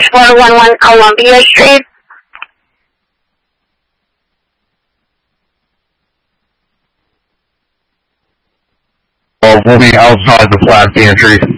411 Columbia Street. We'll be outside the flat pantry.